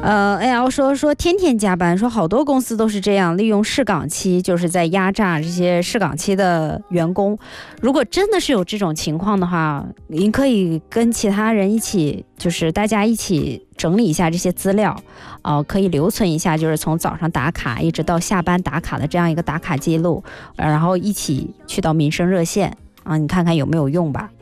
AL 说天天加班，说好多公司都是这样，利用试岗期，就是在压榨这些试岗期的员工。如果真的是有这种情况的话，您可以跟其他人一起，就是大家一起整理一下这些资料，可以留存一下，就是从早上打卡一直到下班打卡的这样一个打卡记录，然后一起去到民生热线啊，你看看有没有用吧。